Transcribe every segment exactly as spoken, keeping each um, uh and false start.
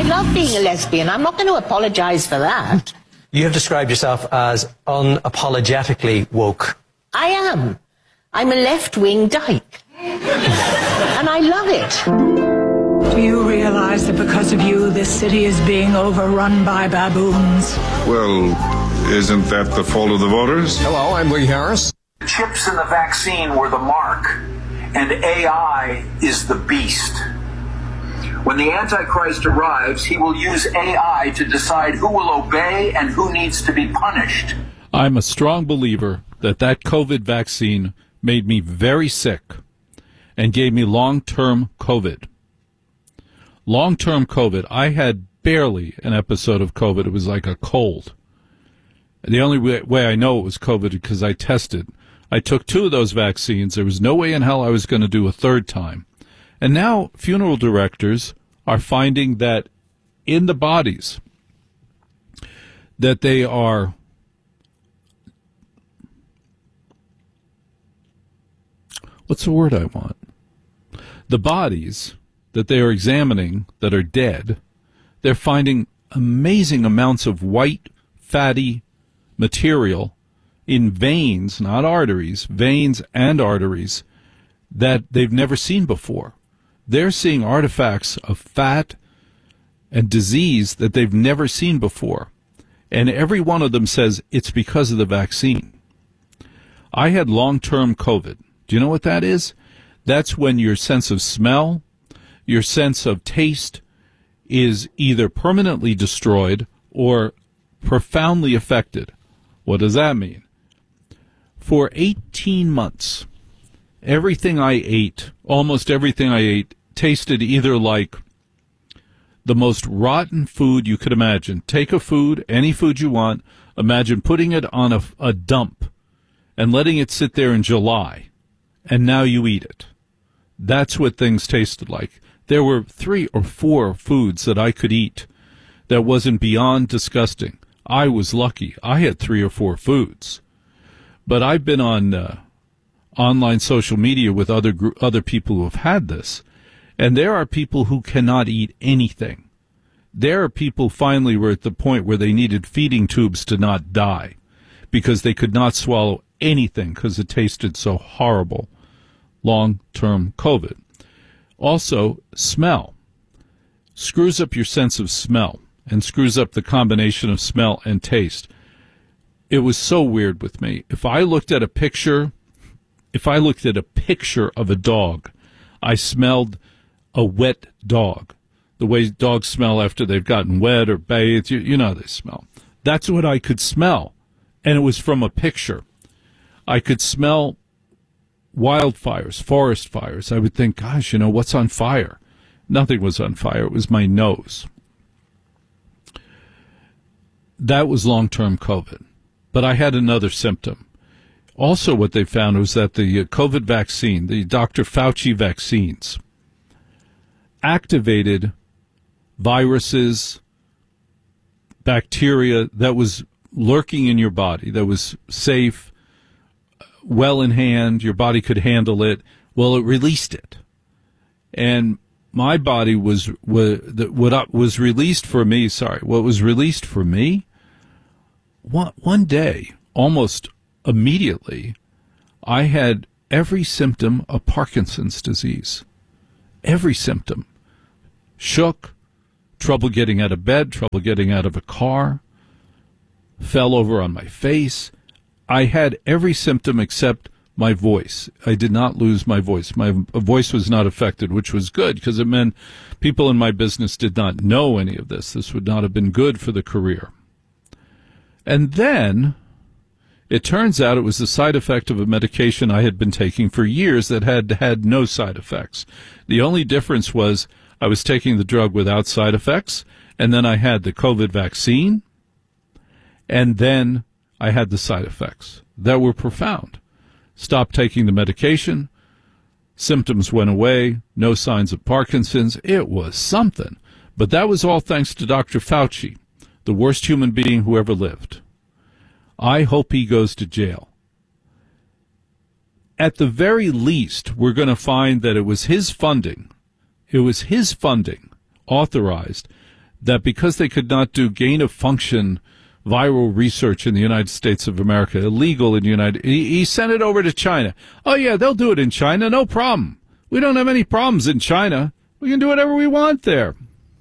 love being a lesbian. I'm not going to apologise for that. You have described yourself as unapologetically woke. I am. I'm a left-wing dyke. And I love it. Do you realize that because of you, this city is being overrun by baboons? Well, isn't that the fault of the voters? Hello, I'm Lee Harris. The chips in the vaccine were the mark, and A I is the beast. When the Antichrist arrives, he will use A I to decide who will obey and who needs to be punished. I'm a strong believer that that COVID vaccine made me very sick and gave me long-term COVID. Long-term COVID. I had barely an episode of COVID. It was like a cold. The only way, way I know it was COVID is because I tested. I took two of those vaccines. There was no way in hell I was going to do a third time. And now funeral directors are finding that in the bodies that they are what's the word I want? The bodies that they are examining that are dead, they're finding amazing amounts of white, fatty material in veins, not arteries, veins and arteries that they've never seen before. They're seeing artifacts of fat and disease that they've never seen before. And every one of them says it's because of the vaccine. I had long-term COVID. Do you know what that is? That's when your sense of smell, your sense of taste is either permanently destroyed or profoundly affected. What does that mean? For eighteen months, everything I ate, almost everything I ate, tasted either like the most rotten food you could imagine. Take a food, any food you want, imagine putting it on a, a dump and letting it sit there in July, and now you eat it. That's what things tasted like. There were three or four foods that I could eat that wasn't beyond disgusting. I was lucky. I had three or four foods. But I've been on uh, online social media with other gr- other people who have had this, and there are people who cannot eat anything. There are people finally were at the point where they needed feeding tubes to not die because they could not swallow anything because it tasted so horrible. Long-term COVID. Also, smell. Screws up your sense of smell and screws up the combination of smell and taste. It was so weird with me. If I looked at a picture, if I looked at a picture of a dog, I smelled a wet dog. The way dogs smell after they've gotten wet or bathed, you, you know how they smell. That's what I could smell. And it was from a picture. I could smell wildfires, forest fires. I would think, gosh, you know, what's on fire? Nothing was on fire. It was my nose. That was long-term COVID. But I had another symptom. Also, what they found was that the COVID vaccine, the Doctor Fauci vaccines, activated viruses, bacteria that was lurking in your body, that was safe, well in hand, your body could handle it. Well, it released it. And my body was, was what was released for me, sorry, what was released for me, one, one day, almost immediately, I had every symptom of Parkinson's disease. Every symptom. Shook, trouble getting out of bed, trouble getting out of a car, fell over on my face. I had every symptom except my voice. I did not lose my voice. My voice was not affected, which was good because it meant people in my business did not know any of this. This would not have been good for the career. And then it turns out it was the side effect of a medication I had been taking for years that had had no side effects. The only difference was I was taking the drug without side effects, and then I had the COVID vaccine, and then I had the side effects that were profound. Stopped taking the medication, symptoms went away, no signs of Parkinson's. It was something. But that was all thanks to Doctor Fauci, the worst human being who ever lived. I hope he goes to jail. At the very least, we're going to find that it was his funding, it was his funding, authorized, that because they could not do gain-of-function viral research in the United States of America, illegal in the United, he, he sent it over to China. Oh yeah, they'll do it in China, no problem. We don't have any problems in China. We can do whatever we want there.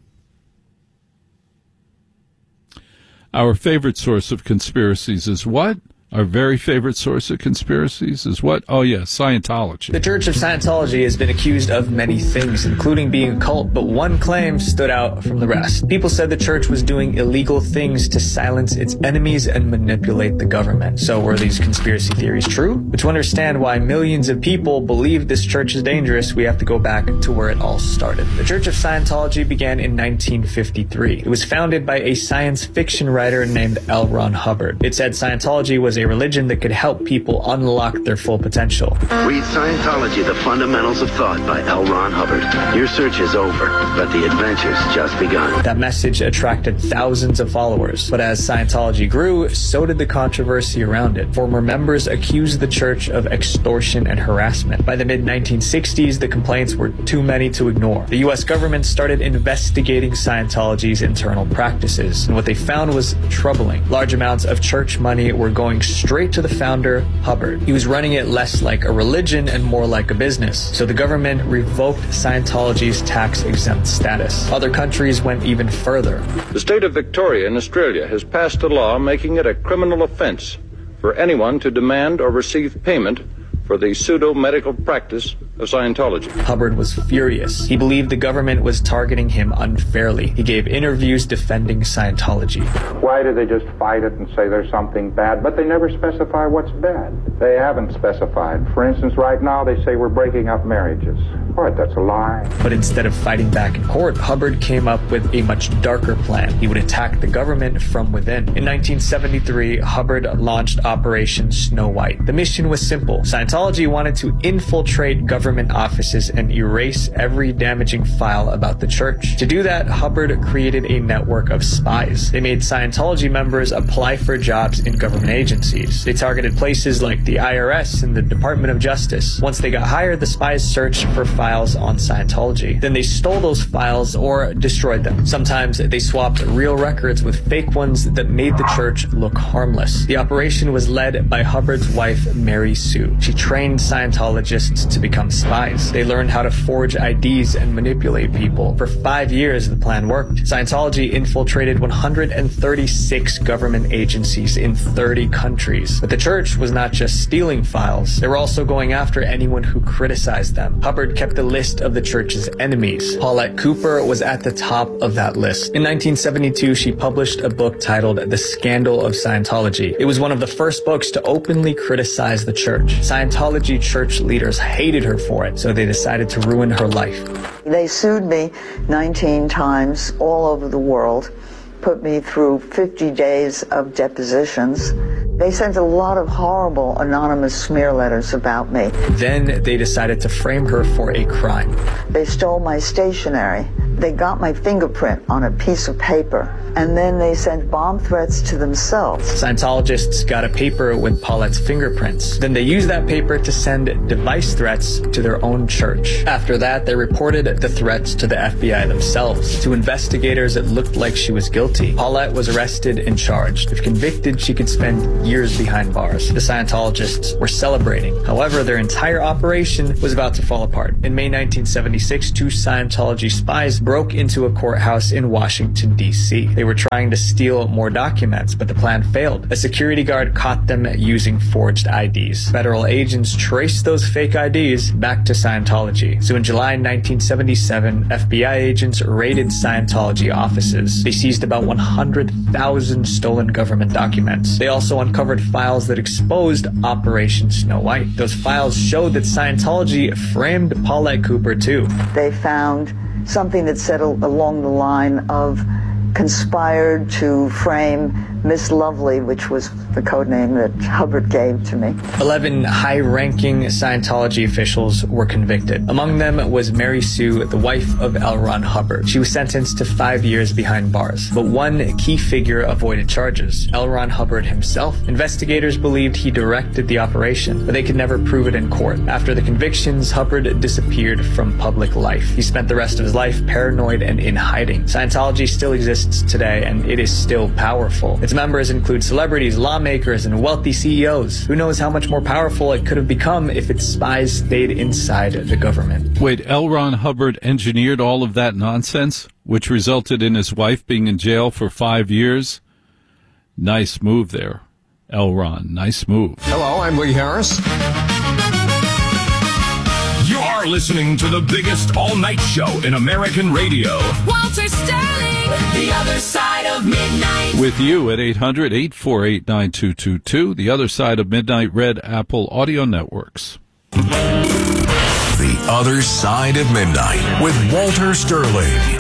Our favorite source of conspiracies is what? Our very favorite source of conspiracies is what? Oh, yeah, Scientology. The Church of Scientology has been accused of many things, including being a cult, but one claim stood out from the rest. People said the church was doing illegal things to silence its enemies and manipulate the government. So were these conspiracy theories true? But to understand why millions of people believe this church is dangerous, we have to go back to where it all started. The Church of Scientology began in nineteen fifty-three. It was founded by a science fiction writer named L. Ron Hubbard. It said Scientology was a religion that could help people unlock their full potential. Read Scientology, The Fundamentals of Thought by L. Ron Hubbard. Your search is over, but the adventure's just begun. That message attracted thousands of followers, but as Scientology grew, so did the controversy around it. Former members accused the church of extortion and harassment. By the mid nineteen sixties, the complaints were too many to ignore. The U S government started investigating Scientology's internal practices, and what they found was troubling. Large amounts of church money were going straight to the founder, Hubbard. He was running it less like a religion and more like a business. So the government revoked Scientology's tax-exempt status. Other countries went even further. The state of Victoria in Australia has passed a law making it a criminal offence for anyone to demand or receive payment for the pseudo-medical practice of Scientology. Hubbard was furious. He believed the government was targeting him unfairly. He gave interviews defending Scientology. Why do they just fight it and say there's something bad, but they never specify what's bad? They haven't specified. For instance, right now they say we're breaking up marriages. What? That's a lie. But instead of fighting back in court, Hubbard came up with a much darker plan. He would attack the government from within. In nineteen seventy-three, Hubbard launched Operation Snow White. The mission was simple. Scientology wanted to infiltrate government offices and erase every damaging file about the church. To do that, Hubbard created a network of spies. They made Scientology members apply for jobs in government agencies. They targeted places like the I R S and the Department of Justice. Once they got hired, the spies searched for files on Scientology. Then they stole those files or destroyed them. Sometimes they swapped real records with fake ones that made the church look harmless. The operation was led by Hubbard's wife, Mary Sue. She trained Scientologists to become spies. They learned how to forge I Ds and manipulate people. For five years, the plan worked. Scientology infiltrated one hundred thirty-six government agencies in thirty countries. But the church was not just stealing files. They were also going after anyone who criticized them. Hubbard kept a list of the church's enemies. Paulette Cooper was at the top of that list. In nineteen seventy-two, she published a book titled The Scandal of Scientology. It was one of the first books to openly criticize the church. Scientology church leaders hated her for it, so they decided to ruin her life. They sued me nineteen times all over the world, put me through fifty days of depositions. They sent a lot of horrible anonymous smear letters about me. Then they decided to frame her for a crime. They stole my stationery. They got my fingerprint on a piece of paper, and then they sent bomb threats to themselves. Scientologists got a paper with Paulette's fingerprints. Then they used that paper to send device threats to their own church. After that, they reported the threats to the F B I themselves. To investigators, it looked like she was guilty. Paulette was arrested and charged. If convicted, she could spend years behind bars. The Scientologists were celebrating. However, their entire operation was about to fall apart. In May nineteen seventy-six, two Scientology spies broke into a courthouse in Washington, D C They were trying to steal more documents, but the plan failed. A security guard caught them using forged I Ds. Federal agents traced those fake I Ds back to Scientology. So in July nineteen seventy-seven, F B I agents raided Scientology offices. They seized about one hundred thousand stolen government documents. They also uncovered files that exposed Operation Snow White. Those files showed that Scientology framed Paulette Cooper too. They found something that said along the line of conspired to frame Miss Lovely, which was the code name that Hubbard gave to me. Eleven high-ranking Scientology officials were convicted. Among them was Mary Sue, the wife of L. Ron Hubbard. She was sentenced to five years behind bars. But one key figure avoided charges, L. Ron Hubbard himself. Investigators believed he directed the operation, but they could never prove it in court. After the convictions, Hubbard disappeared from public life. He spent the rest of his life paranoid and in hiding. Scientology still exists today, and it is still powerful. Its members include celebrities, lawmakers, and wealthy C E Os. Who knows how much more powerful it could have become if its spies stayed inside the government. Wait, L. Ron Hubbard engineered all of that nonsense, which resulted in his wife being in jail for five years? Nice move there, L. Ron. Nice move. Hello, I'm Lee Harris. You're listening to the biggest all-night show in American radio. Walter Sterling, The Other Side of Midnight. With you at eight hundred, eight four eight, nine two two two, The Other Side of Midnight, Red Apple Audio Networks. The Other Side of Midnight with Walter Sterling.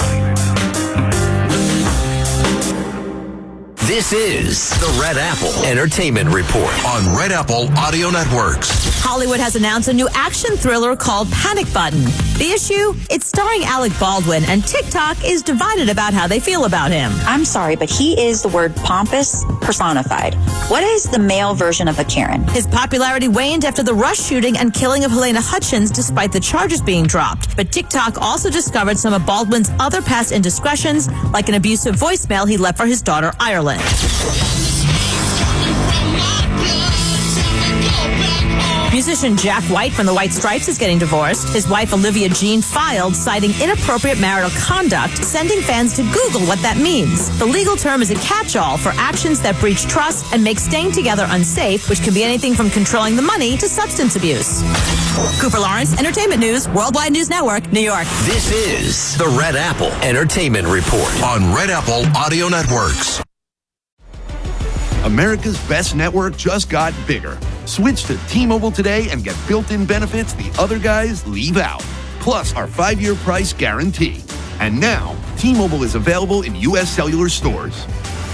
This is the Red Apple Entertainment Report on Red Apple Audio Networks. Hollywood has announced a new action thriller called Panic Button. The issue? It's starring Alec Baldwin, and TikTok is divided about how they feel about him. I'm sorry, but he is the word pompous personified. What is the male version of a Karen? His popularity waned after the Rush shooting and killing of Helena Hutchins, despite the charges being dropped. But TikTok also discovered some of Baldwin's other past indiscretions, like an abusive voicemail he left for his daughter, Ireland. Musician Jack White from the White Stripes is getting divorced. His wife Olivia Jean filed, citing inappropriate marital conduct, sending fans to Google what that means. The legal term is a catch-all for actions that breach trust and make staying together unsafe, which can be anything from controlling the money to substance abuse. Cooper Lawrence, Entertainment News, Worldwide News Network, New York. This is the Red Apple Entertainment Report on Red Apple Audio Networks. America's best network just got bigger. Switch to T-Mobile today and get built-in benefits the other guys leave out. Plus our five-year price guarantee. And now, T-Mobile is available in U S cellular stores.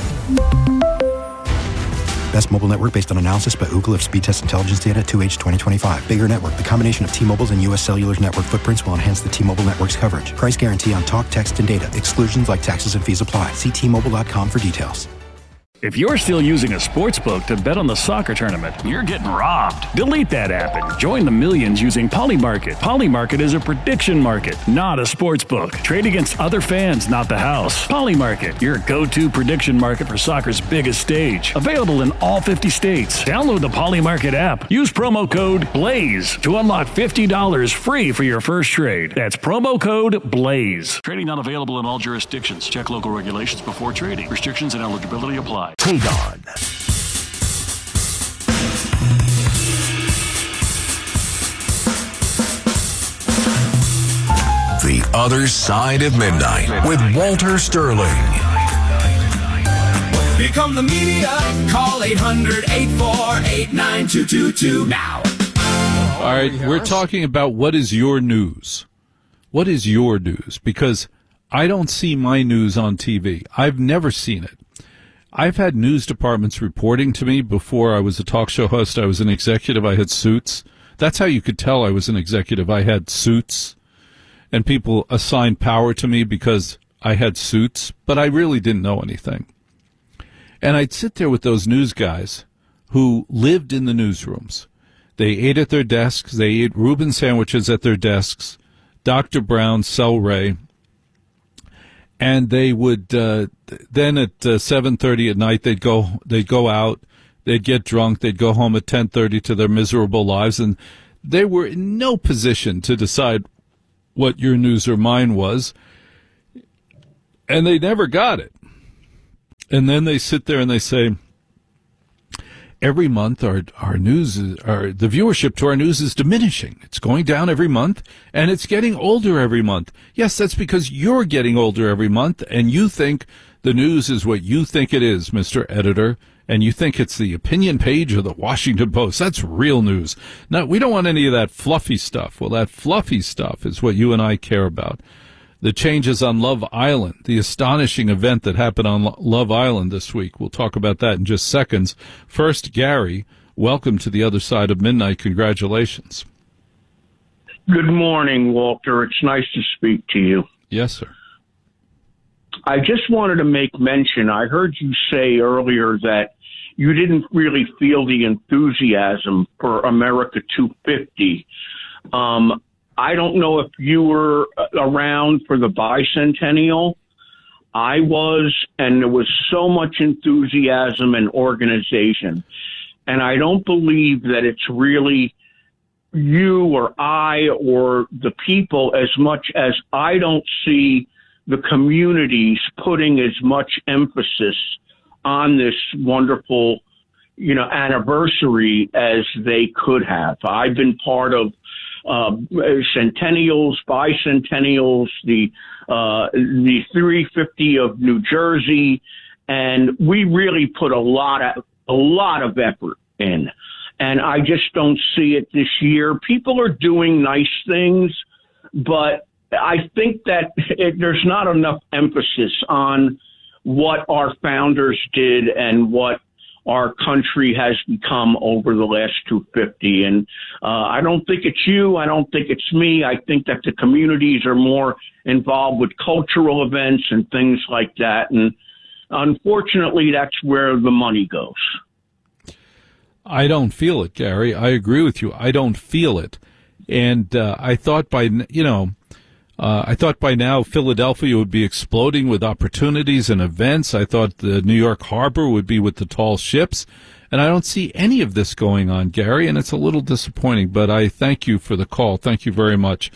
Best mobile network based on analysis by Ookla of Speed Test Intelligence data two H twenty twenty-five. Bigger network. The combination of T-Mobile's and U S Cellular's network footprints will enhance the T-Mobile network's coverage. Price guarantee on talk, text, and data. Exclusions like taxes and fees apply. See T Mobile dot com for details. If you're still using a sports book to bet on the soccer tournament, you're getting robbed. Delete that app and join the millions using Polymarket. Polymarket is a prediction market, not a sports book. Trade against other fans, not the house. Polymarket, your go-to prediction market for soccer's biggest stage. Available in all fifty states. Download the Polymarket app. Use promo code BLAZE to unlock fifty dollars free for your first trade. That's promo code BLAZE. Trading not available in all jurisdictions. Check local regulations before trading. Restrictions and eligibility apply. Take on. The Other Side of Midnight with Walter Sterling. Become the media. Call eight hundred, eight four eight, nine two two two now. All right, we're talking about what is your news. What is your news? Because I don't see my news on T V. I've never seen it. I've had news departments reporting to me before I was a talk show host. I was an executive. I had suits. That's how you could tell I was an executive. I had suits, and people assigned power to me because I had suits, but I really didn't know anything. And I'd sit there with those news guys who lived in the newsrooms. They ate at their desks. They ate Reuben sandwiches at their desks, Doctor Brown, Cel-Ray. And they would uh, then at uh, seven thirty at night they'd go they'd go out, they'd get drunk, they'd go home at ten thirty to their miserable lives, and they were in no position to decide what your news or mine was, and they never got it. And then they sit there and they say, every month our our news is, our the viewership to our news is diminishing. It's going down every month, and it's getting older every month. Yes, that's because you're getting older every month, and you think the news is what you think it is, Mister Editor, and you think it's the opinion page of the Washington Post. That's real news. No, we don't want any of that fluffy stuff. Well, that fluffy stuff is what you and I care about. the changes on Love Island, the astonishing event that happened on Lo- Love Island this week. We'll talk about that in just seconds. First, Gary, welcome to the other side of midnight. Congratulations. Good morning, Walter. It's nice to speak to you. Yes, sir. I just wanted to make mention, I heard you say earlier that you didn't really feel the enthusiasm for America two fifty. Um, I don't know if you were around for the bicentennial. I was, and there was so much enthusiasm and organization. And I don't believe that it's really you or I or the people as much as I don't see the communities putting as much emphasis on this wonderful, you know, anniversary as they could have. I've been part of uh, centennials, bicentennials, the uh, the three fifty of New Jersey, and we really put a lot of a lot of effort in. And I just don't see it this year. People are doing nice things, but I think that it, there's not enough emphasis on what our founders did and what our country has become over the last two fifty. And uh, I don't think it's you. I don't think it's me. I think that the communities are more involved with cultural events and things like that. And unfortunately, that's where the money goes. I don't feel it, Gary. I agree with you. I don't feel it. And uh, I thought by, you know, Uh, I thought by now Philadelphia would be exploding with opportunities and events. I thought the New York Harbor would be with the tall ships. And I don't see any of this going on, Gary, and it's a little disappointing. But I thank you for the call. Thank you very much.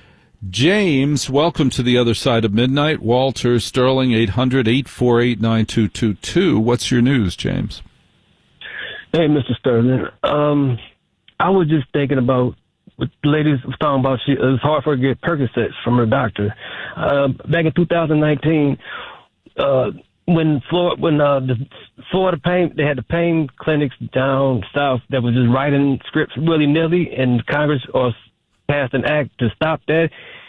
James, welcome to the other side of midnight. Walter, Sterling, eight hundred, eight four eight, nine two two two. What's your news, James? Hey, Mister Sterling. Um, I was just thinking about what the lady was talking about. She, it was hard for her to get Percocets from her doctor. Uh, back in two thousand nineteen, uh, when Florida, when uh, the Florida pain, they had the pain clinics down south that was just writing scripts willy nilly, and Congress or passed an act to stop that.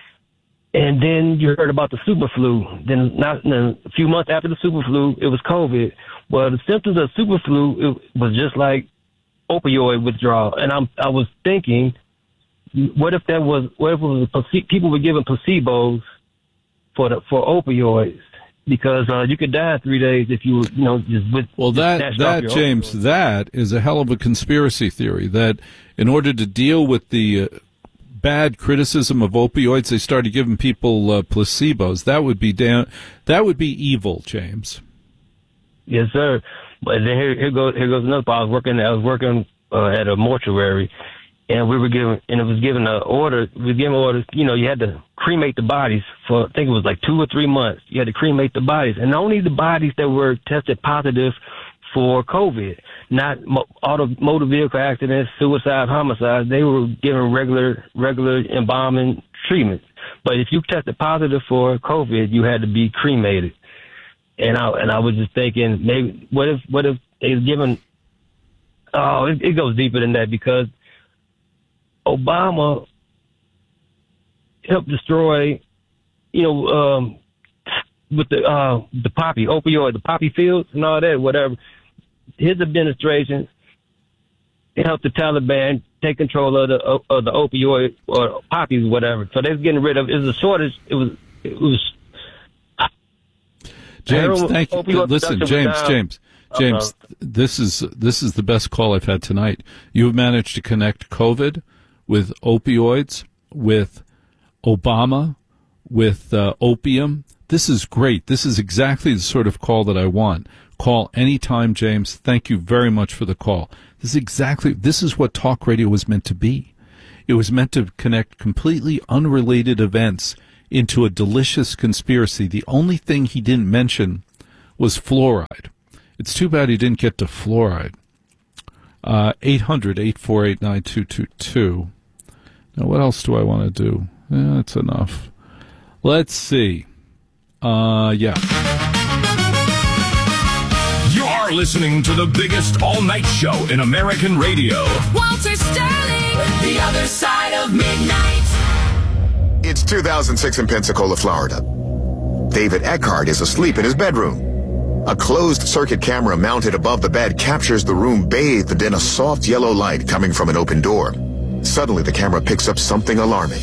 And then you heard about the super flu. Then, not then a few months after the super flu, it was COVID. Well, the symptoms of super flu it was just like opioid withdrawal, and I'm I was thinking, what if that was what if it was a place- people were given placebos for the for opioids because uh, you could die in three days if you you know just with well that just that James opioids. That is a hell of a conspiracy theory that in order to deal with the uh, bad criticism of opioids they started giving people uh, placebos. That would be down that would be evil, James. Yes, sir. But then here, here goes here goes another part. I was working I was working uh, at a mortuary. And we were given, and it was given an order. We were given orders. You know, you had to cremate the bodies for, I think it was like two or three months. You had to cremate the bodies, and only the bodies that were tested positive for COVID, not mo- automotive vehicle accidents, suicide, homicides. They were given regular, regular embalming treatments. But if you tested positive for COVID, you had to be cremated. And I and I was just thinking, maybe what if what if they was given? Oh, it, it goes deeper than that because Obama helped destroy, you know, um, with the uh, the poppy opioid, the poppy fields and all that, whatever. His administration helped the Taliban take control of the of the opioid or poppies, whatever. So they was getting rid of. It was a shortage. It was it was. James, thank you. Listen, James, James, James. Uh-huh. This is this is the best call I've had tonight. You have managed to connect COVID with opioids, with Obama, with uh, opium. This is great. This is exactly the sort of call that I want. Call anytime, James. Thank you very much for the call. This is exactly, this is what talk radio was meant to be. It was meant to connect completely unrelated events into a delicious conspiracy. The only thing he didn't mention was fluoride. It's too bad he didn't get to fluoride. Uh, eight hundred, eight four eight, nine two two two. Now, what else do I want to do? Eh, that's enough. Let's see. Uh, yeah. You're listening to the biggest all-night show in American radio. Walter Sterling, the other side of midnight. It's It's two thousand six in Pensacola, Florida. David Eckhart is asleep in his bedroom. A closed-circuit camera mounted above the bed captures the room bathed in a soft yellow light coming from an open door. Suddenly, the camera picks up something alarming.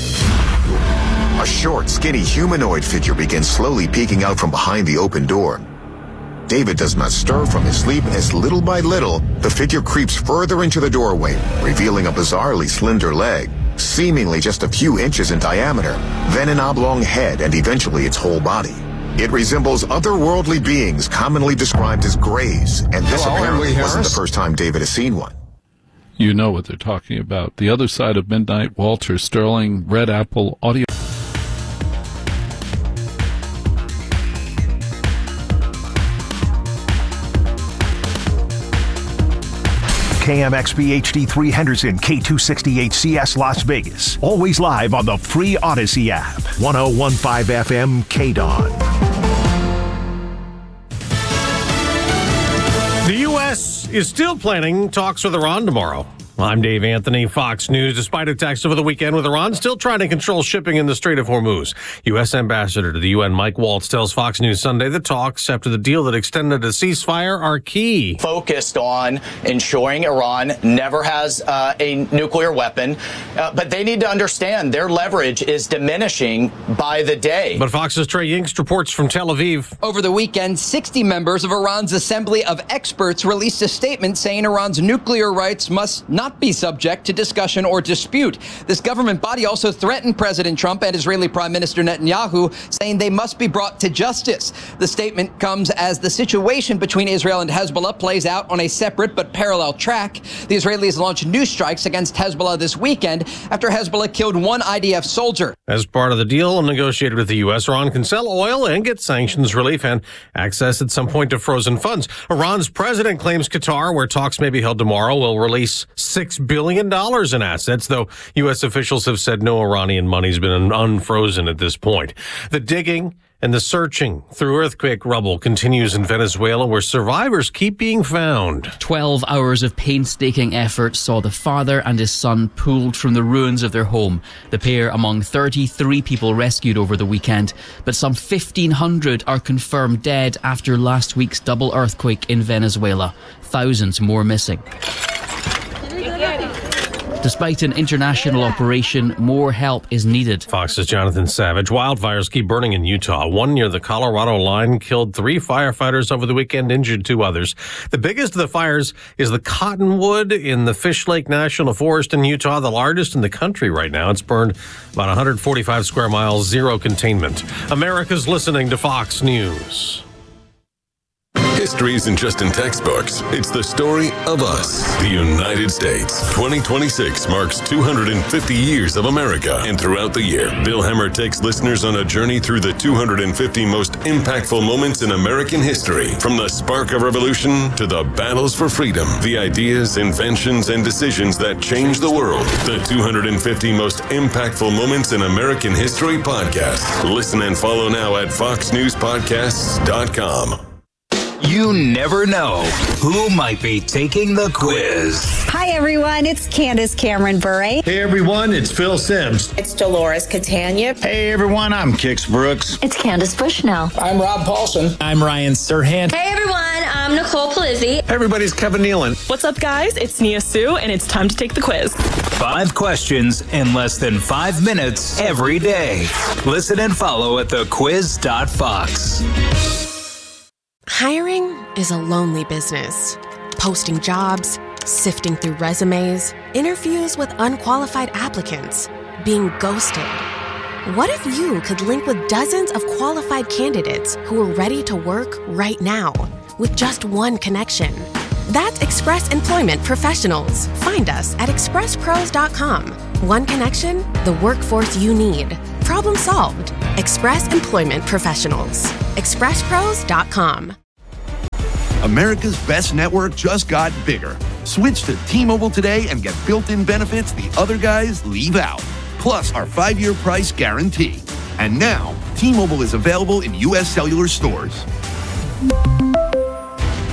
A short, skinny humanoid figure begins slowly peeking out from behind the open door. David does not stir from his sleep as little by little, the figure creeps further into the doorway, revealing a bizarrely slender leg, seemingly just a few inches in diameter, then an oblong head and eventually its whole body. It resembles otherworldly beings commonly described as greys, and this Hello, apparently Emily wasn't the Harris. first time David has seen one. You know what they're talking about. The Other Side of Midnight, Walter Sterling, Red Apple Audio. K M X B H D three Henderson, K two sixty H C S Las Vegas. Always live on the free Odyssey app. ten fifteen F M K D O N. The U S is still planning talks with Iran tomorrow. I'm Dave Anthony, Fox News. Despite attacks over the weekend with Iran still trying to control shipping in the Strait of Hormuz, U S Ambassador to the U N Mike Waltz tells Fox News Sunday the talks after the deal that extended a ceasefire are key. Focused on ensuring Iran never has uh, a nuclear weapon, uh, but they need to understand their leverage is diminishing by the day. But Fox's Trey Yingst reports from Tel Aviv. Over the weekend, sixty members of Iran's Assembly of Experts released a statement saying Iran's nuclear rights must not be subject to discussion or dispute. This government body also threatened President Trump and Israeli Prime Minister Netanyahu, saying they must be brought to justice. The statement comes as the situation between Israel and Hezbollah plays out on a separate but parallel track. The Israelis launched new strikes against Hezbollah this weekend after Hezbollah killed one I D F soldier. As part of the deal negotiated with the U S, Iran can sell oil and get sanctions relief and access at some point to frozen funds. Iran's president claims Qatar, where talks may be held tomorrow, will release six billion dollars in assets, though U S officials have said no Iranian money's been unfrozen at this point. The digging and the searching through earthquake rubble continues in Venezuela, where survivors keep being found. Twelve hours of painstaking effort saw the father and his son pulled from the ruins of their home. The pair among thirty-three people rescued over the weekend, but some fifteen hundred are confirmed dead after last week's double earthquake in Venezuela. Thousands more missing. Despite an international operation, more help is needed. Fox's Jonathan Savage. Wildfires keep burning in Utah. One near the Colorado line killed three firefighters over the weekend, injured two others. The biggest of the fires is the Cottonwood in the Fish Lake National Forest in Utah, the largest in the country right now. It's burned about one hundred forty-five square miles, zero containment. America's listening to Fox News. History isn't just in textbooks. It's the story of us, the United States. twenty twenty-six marks two hundred fifty years of America. And throughout the year, Bill Hemmer takes listeners on a journey through the two hundred fifty most impactful moments in American history. From the spark of revolution to the battles for freedom, the ideas, inventions, and decisions that changed the world. The two hundred fifty most impactful moments in American history podcast. Listen and follow now at fox news podcasts dot com. You never know who might be taking the quiz. Hi, everyone. It's Candace Cameron Bure. Hey, everyone. It's Phil Sims. It's Dolores Catania. Hey, everyone. I'm Kix Brooks. It's Candace Bushnell. I'm Rob Paulson. I'm Ryan Serhant. Hey, everyone. I'm Nicole Palizzi. Everybody's Kevin Nealon. What's up, guys? It's Nia Sue, and it's time to take the quiz. Five questions in less than five minutes every day. Listen and follow at the quiz dot fox. Hiring is a lonely business. Posting jobs, sifting through resumes, interviews with unqualified applicants, being ghosted. What if you could link with dozens of qualified candidates who are ready to work right now with just one connection? That's Express Employment Professionals. Find us at express pros dot com. One connection, the workforce you need. Problem solved. Express Employment Professionals. express pros dot com. America's best network just got bigger. Switch to T-Mobile today and get built-in benefits the other guys leave out. Plus our five-year price guarantee. And now, T-Mobile is available in U S cellular stores.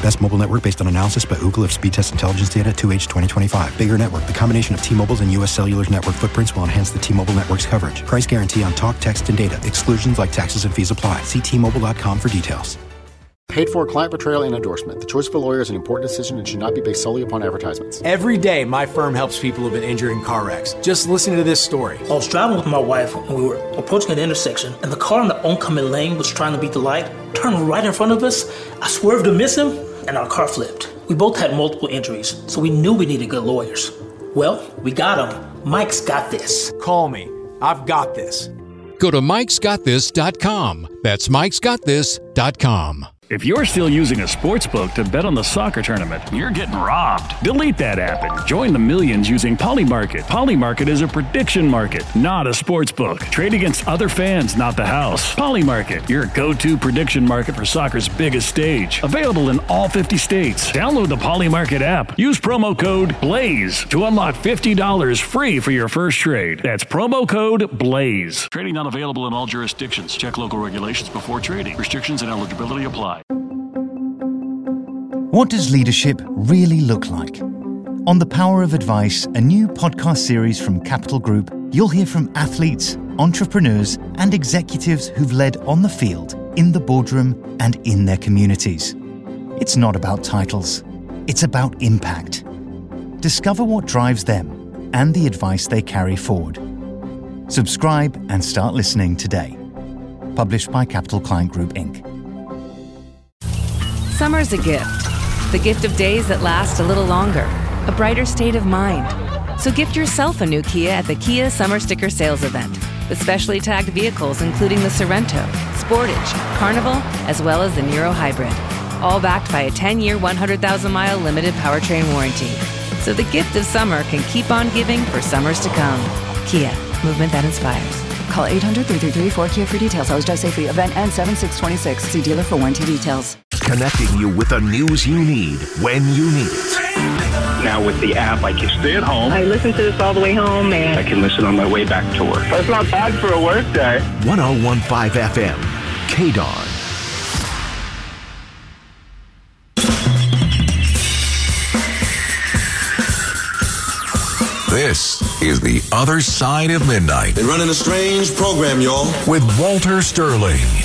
Best mobile network based on analysis by Ookla of speed test intelligence data two H twenty twenty-five. Bigger network. The combination of T-Mobile's and U S Cellular's network footprints will enhance the T-Mobile network's coverage. Price guarantee on talk, text, and data. Exclusions like taxes and fees apply. See T Mobile dot com for details. Paid for client portrayal and endorsement. The choice of a lawyer is an important decision and should not be based solely upon advertisements. Every day, my firm helps people who've been injured in car wrecks. Just listen to this story. I was driving with my wife and we were approaching an intersection, and the car in the oncoming lane was trying to beat the light, turned right in front of us. I swerved to miss him, and our car flipped. We both had multiple injuries, so we knew we needed good lawyers. Well, we got them. Mike's got this. Call me. I've got this. Go to mikes got this dot com. That's mikes got this dot com. If you're still using a sportsbook to bet on the soccer tournament, you're getting robbed. Delete that app and join the millions using Polymarket. Polymarket is a prediction market, not a sportsbook. Trade against other fans, not the house. Polymarket, your go-to prediction market for soccer's biggest stage. Available in all fifty states. Download the Polymarket app. Use promo code BLAZE to unlock fifty dollars free for your first trade. That's promo code BLAZE. Trading not available in all jurisdictions. Check local regulations before trading. Restrictions and eligibility apply. What does leadership really look like? On The Power of Advice, a new podcast series from Capital Group, you'll hear from athletes, entrepreneurs, and executives who've led on the field, in the boardroom, and in their communities. It's not about titles. It's about impact. Discover what drives them and the advice they carry forward. Subscribe and start listening today. Published by Capital Client Group, Incorporated. Summer's a gift. The gift of days that last a little longer. A brighter state of mind. So gift yourself a new Kia at the Kia Summer Sticker Sales Event. With specially tagged vehicles including the Sorrento, Sportage, Carnival, as well as the Niro Hybrid. All backed by a ten-year, one hundred thousand mile limited powertrain warranty. So the gift of summer can keep on giving for summers to come. Kia, movement that inspires. Call eight hundred, three three three, four K I A for details. Always drive safely. Event ends seven six twenty-six. See dealer for warranty details. Connecting you with the news you need when you need it. Now with the app, I can stay at home. I listen to this all the way home, and I can listen on my way back to work. That's not bad for a work day. one oh one point five F M, K D O N. This is The Other Side of Midnight. They're running a strange program, y'all. With Walter Sterling.